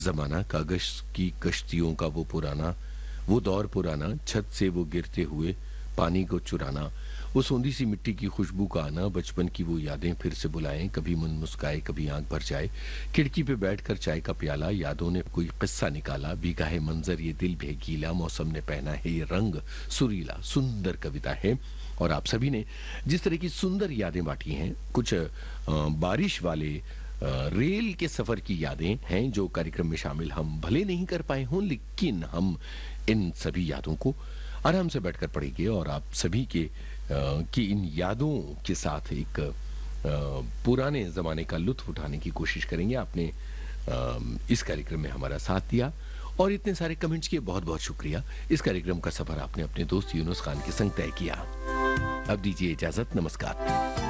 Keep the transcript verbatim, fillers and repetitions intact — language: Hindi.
जमाना कागज की कश्तियों का वो पुराना, वो दौर पुराना, छत से वो गिरते हुए पानी को चुराना, वो सोंधी सी मिट्टी की खुशबू का आना, बचपन की वो यादें फिर से बुलाएं, कभी मन मुस्काए कभी आंख भर जाए, खिड़की पे बैठकर चाय का प्याला, यादों ने कोई किस्सा निकाला, भीगा है मंजर ये दिल भी गीला, मौसम ने पहना है ये रंग सुरीला, सुंदर कविता है। और आप सभी ने जिस तरह की सुंदर यादें बांटी हैं, कुछ अ, बारिश वाले अ, रेल के सफर की यादें हैं जो कार्यक्रम में शामिल हम भले नहीं कर पाए हों, लेकिन हम इन सभी यादों को आराम से बैठकर पढ़ेंगे और आप सभी के अ, की इन यादों के साथ एक अ, पुराने ज़माने का लुत्फ़ उठाने की कोशिश करेंगे। आपने अ, इस कार्यक्रम में हमारा साथ दिया और इतने सारे कमेंट्स किए, बहुत-बहुत शुक्रिया। इस कार्यक्रम का सफ़र आपने अपने दोस्त यूनुस खान के संग तय किया। अब दीजिए इजाज़त, नमस्कार।